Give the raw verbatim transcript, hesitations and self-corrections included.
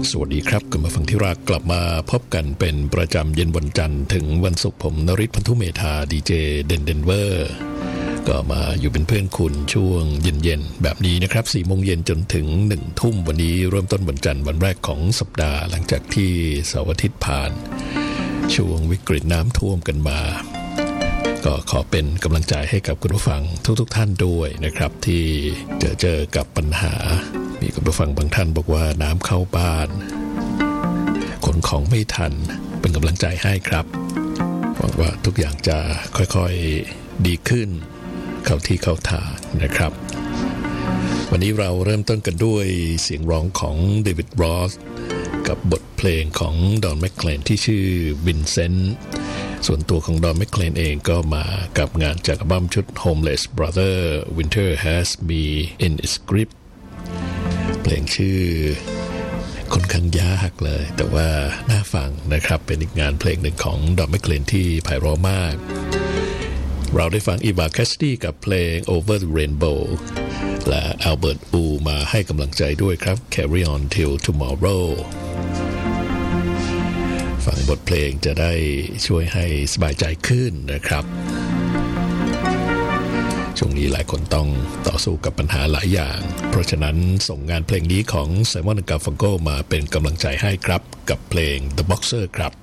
สวัสดีครับคุณผู้ฟังที่รักกลับมาพบกันเป็นประจำเย็นวันจันทร์ถึงวันศุกร์ผมนฤทธิ์ พันธุเมธาดีเจเดนเดนเวอร์ก็มาอยู่เป็นเพื่อนคุณช่วงเย็นๆแบบนี้นะครับสี่โมงเย็นจนถึงหนึ่งทุ่มวันนี้เริ่มต้นวันจันทร์วันแรกของสัปดาห์หลังจากที่เสาร์อาทิตย์ผ่านช่วงวิกฤตน้ำท่วมกันมาก็ขอเป็นกำลังใจให้กับคุณผู้ฟังทุกๆท่านด้วยนะครับที่เจอเจอกับปัญหามีคุณผู้ฟังบางท่านบอกว่าน้ำเข้าบ้านขนของไม่ทันเป็นกำลังใจให้ครับหวังว่าทุกอย่างจะค่อยๆดีขึ้นเข้าที่เข้าทางนะครับวันนี้เราเริ่มต้นกันด้วยเสียงร้องของเดวิดรอสกับบทเพลงของดอนแมคเคลนที่ชื่อวินเซนต์ส่วนตัวของดอนแมคเคลนเองก็มากับงานจากอัลบั้มชุด Homeless Brother Winter Has Me in Its Grip เพลงชื่อค่อนข้างยากเลยแต่ว่าน่าฟังนะครับเป็นอีกงานเพลงหนึ่งของดอนแมคเคลนที่ไพเราะมากเราได้ฟังอีวาแคสตี้กับเพลง Over the Rainbow และอัลเบิร์ตอูมาให้กำลังใจด้วยครับ Carry On Till Tomorrow ฟังบทเพลงจะได้ช่วยให้สบายใจขึ้นนะครับช่วงนี้หลายคนต้องต่อสู้กับปัญหาหลายอย่างเพราะฉะนั้นส่งงานเพลงนี้ของ Simon and Garfunkel มาเป็นกำลังใจให้ครับกับเพลง The Boxer ครับ